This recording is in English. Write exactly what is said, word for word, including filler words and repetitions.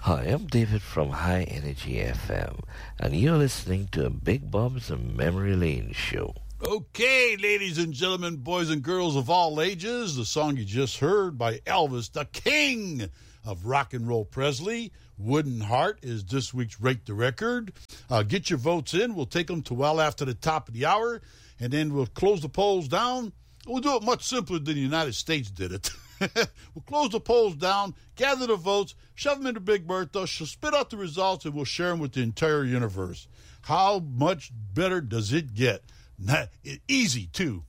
Hi, I'm David from High Energy F M, and you're listening to a Big Bob's Memory Lane show. Okay, ladies and gentlemen, boys and girls of all ages, the song you just heard by Elvis, the king of rock and roll Presley, Wooden Heart, is this week's Rate the Record. Uh, get your votes in. We'll take them to well after the top of the hour, and then we'll close the polls down. We'll do it much simpler than the United States did it. We'll close the polls down, gather the votes, shove them into Big Bertha, she'll spit out the results, and we'll share them with the entire universe. How much better does it get? Not, easy, too.